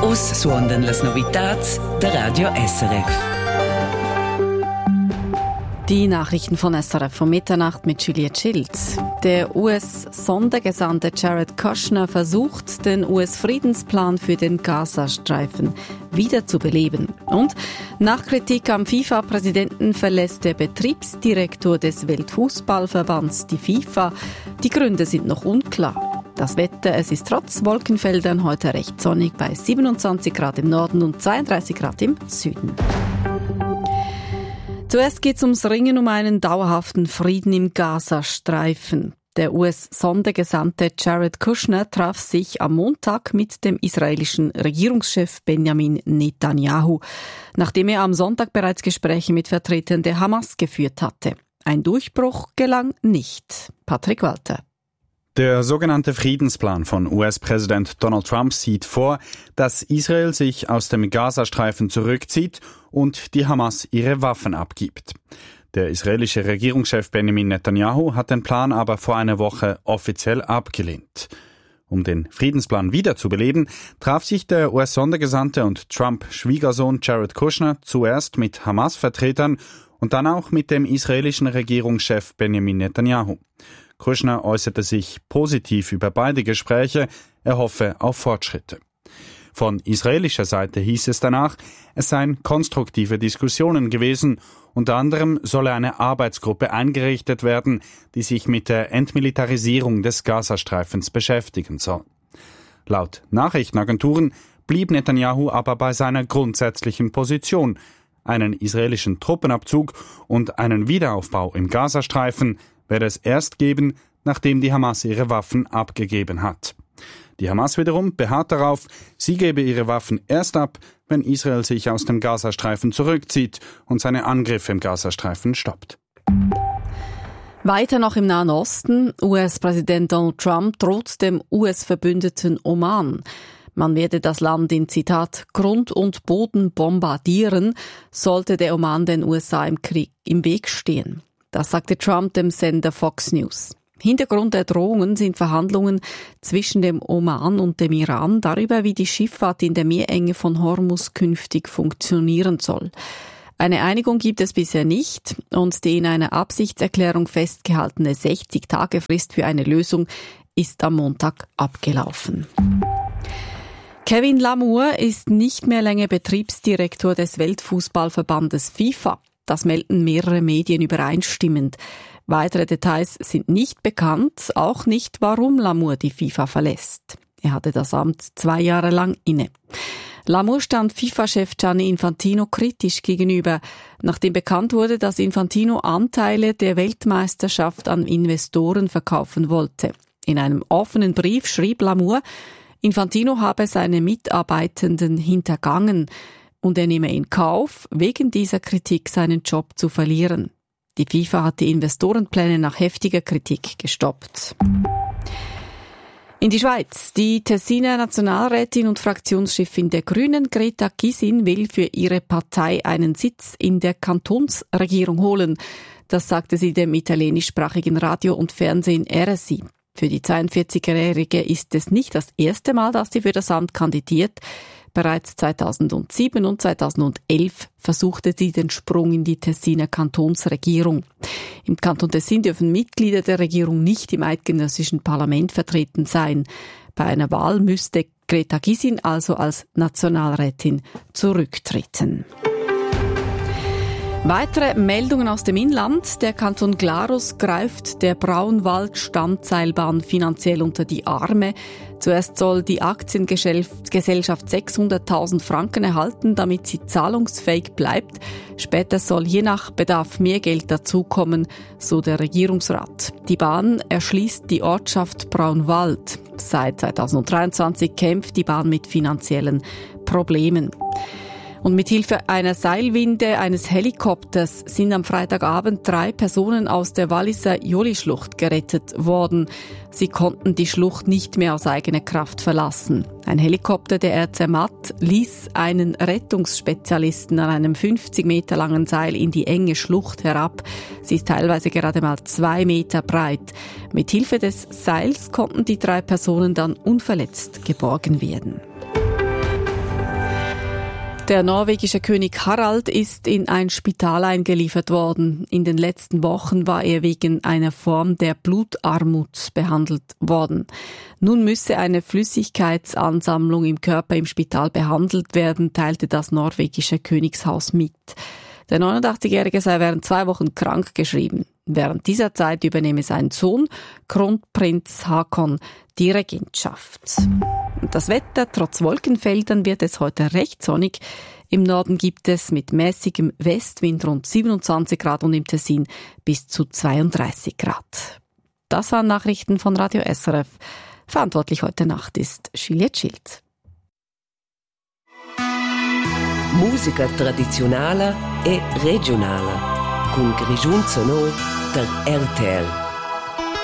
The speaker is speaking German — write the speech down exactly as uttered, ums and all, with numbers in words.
Us suondan las novitats der Radio S R F. Die Nachrichten von S R F um Mitternacht mit Juliette Schilz. Der U S-Sondergesandte Jared Kushner versucht, den U S-Friedensplan für den Gazastreifen wiederzubeleben. Und nach Kritik am FIFA-Präsidenten verlässt der Betriebsdirektor des Weltfußballverbands die FIFA. Die Gründe sind noch unklar. Das Wetter, es ist trotz Wolkenfeldern heute recht sonnig bei siebenundzwanzig Grad im Norden und zweiunddreißig Grad im Süden. Zuerst geht es ums Ringen um einen dauerhaften Frieden im Gazastreifen. Der U S-Sondergesandte Jared Kushner traf sich am Montag mit dem israelischen Regierungschef Benjamin Netanyahu, nachdem er am Sonntag bereits Gespräche mit Vertretern der Hamas geführt hatte. Ein Durchbruch gelang nicht. Patrick Walter. Der sogenannte Friedensplan von U S-Präsident Donald Trump sieht vor, dass Israel sich aus dem Gazastreifen zurückzieht und die Hamas ihre Waffen abgibt. Der israelische Regierungschef Benjamin Netanyahu hat den Plan aber vor einer Woche offiziell abgelehnt. Um den Friedensplan wiederzubeleben, traf sich der U S-Sondergesandte und Trump-Schwiegersohn Jared Kushner zuerst mit Hamas-Vertretern und dann auch mit dem israelischen Regierungschef Benjamin Netanyahu. Kushner äußerte sich positiv über beide Gespräche, er hoffe auf Fortschritte. Von israelischer Seite hieß es danach, es seien konstruktive Diskussionen gewesen. Unter anderem solle eine Arbeitsgruppe eingerichtet werden, die sich mit der Entmilitarisierung des Gazastreifens beschäftigen soll. Laut Nachrichtenagenturen blieb Netanyahu aber bei seiner grundsätzlichen Position. Einen israelischen Truppenabzug und einen Wiederaufbau im Gazastreifen werde es erst geben, nachdem die Hamas ihre Waffen abgegeben hat. Die Hamas wiederum beharrt darauf, sie gebe ihre Waffen erst ab, wenn Israel sich aus dem Gazastreifen zurückzieht und seine Angriffe im Gazastreifen stoppt. Weiter noch im Nahen Osten. U S-Präsident Donald Trump droht dem U S-Verbündeten Oman. Man werde das Land in, Zitat, Grund und Boden bombardieren, sollte der Oman den U S A im Krieg im Weg stehen. Das sagte Trump dem Sender Fox News. Hintergrund der Drohungen sind Verhandlungen zwischen dem Oman und dem Iran darüber, wie die Schifffahrt in der Meerenge von Hormuz künftig funktionieren soll. Eine Einigung gibt es bisher nicht und die in einer Absichtserklärung festgehaltene sechzig-Tage-Frist für eine Lösung ist am Montag abgelaufen. Kevin Lamour ist nicht mehr länger Betriebsdirektor des Weltfußballverbandes FIFA. Das melden mehrere Medien übereinstimmend. Weitere Details sind nicht bekannt, auch nicht, warum Lamour die FIFA verlässt. Er hatte das Amt zwei Jahre lang inne. Lamour stand FIFA-Chef Gianni Infantino kritisch gegenüber, nachdem bekannt wurde, dass Infantino Anteile der Weltmeisterschaft an Investoren verkaufen wollte. In einem offenen Brief schrieb Lamour, Infantino habe seine Mitarbeitenden hintergangen und er nehme in Kauf, wegen dieser Kritik seinen Job zu verlieren. Die FIFA hat die Investorenpläne nach heftiger Kritik gestoppt. In die Schweiz. Die Tessiner Nationalrätin und Fraktionschefin der Grünen, Greta Gysin, will für ihre Partei einen Sitz in der Kantonsregierung holen. Das sagte sie dem italienischsprachigen Radio und Fernsehen R S I. Für die zweiundvierzigjährige ist es nicht das erste Mal, dass sie für das Amt kandidiert. Bereits zweitausendsieben und zweitausendelf versuchte sie den Sprung in die Tessiner Kantonsregierung. Im Kanton Tessin dürfen Mitglieder der Regierung nicht im eidgenössischen Parlament vertreten sein. Bei einer Wahl müsste Greta Gysin also als Nationalrätin zurücktreten. Weitere Meldungen aus dem Inland. Der Kanton Glarus greift der Braunwald-Stammseilbahn finanziell unter die Arme. Zuerst soll die Aktiengesellschaft sechshunderttausend Franken erhalten, damit sie zahlungsfähig bleibt. Später soll je nach Bedarf mehr Geld dazukommen, so der Regierungsrat. Die Bahn erschließt die Ortschaft Braunwald. Seit zweitausenddreiundzwanzig kämpft die Bahn mit finanziellen Problemen. Und mit Hilfe einer Seilwinde eines Helikopters sind am Freitagabend drei Personen aus der Walliser Joli-Schlucht gerettet worden. Sie konnten die Schlucht nicht mehr aus eigener Kraft verlassen. Ein Helikopter der R Z M A T ließ einen Rettungsspezialisten an einem fünfzig Meter langen Seil in die enge Schlucht herab. Sie ist teilweise gerade mal zwei Meter breit. Mit Hilfe des Seils konnten die drei Personen dann unverletzt geborgen werden. Der norwegische König Harald ist in ein Spital eingeliefert worden. In den letzten Wochen war er wegen einer Form der Blutarmut behandelt worden. Nun müsse eine Flüssigkeitsansammlung im Körper im Spital behandelt werden, teilte das norwegische Königshaus mit. Der neunundachtzigjährige sei während zwei Wochen krank geschrieben. Während dieser Zeit übernehme sein Sohn, Kronprinz Haakon, die Regentschaft. Das Wetter, trotz Wolkenfeldern, wird es heute recht sonnig. Im Norden gibt es mit mäßigem Westwind rund siebenundzwanzig Grad und im Tessin bis zu zweiunddreißig Grad. Das waren Nachrichten von Radio S R F. Verantwortlich heute Nacht ist Juliette Schild. Musica tradizionale e regionale, con Grigiun Sonor der R T L.